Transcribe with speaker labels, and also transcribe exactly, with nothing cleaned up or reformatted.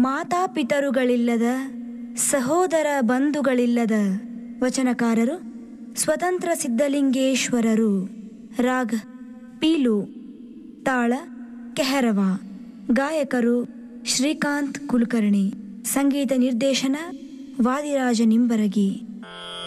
Speaker 1: ಮಾತಾಪಿತರುಗಳಿಲ್ಲದ, ಸಹೋದರ ಬಂಧುಗಳಿಲ್ಲದ ವಚನಕಾರರು ಸ್ವತಂತ್ರ ಸಿದ್ಧಲಿಂಗೇಶ್ವರರು. ರಾಗ್ ಪೀಲು, ತಾಳ ಕೆಹರವ. ಗಾಯಕರು ಶ್ರೀಕಾಂತ್ ಕುಲಕರ್ಣಿ. ಸಂಗೀತ ನಿರ್ದೇಶನ ವಾದಿರಾಜ ನಿಂಬರಗಿ.